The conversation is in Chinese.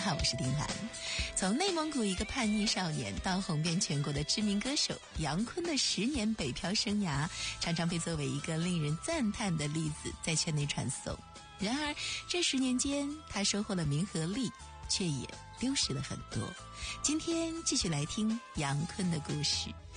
好，我是丁兰。从内蒙古一个叛逆少年到红遍全国的知名歌手，杨坤的10年北漂生涯常常被作为一个令人赞叹的例子在圈内传颂。然而这10年间，他收获了名和利，却也丢失了很多。今天继续来听杨坤的故事。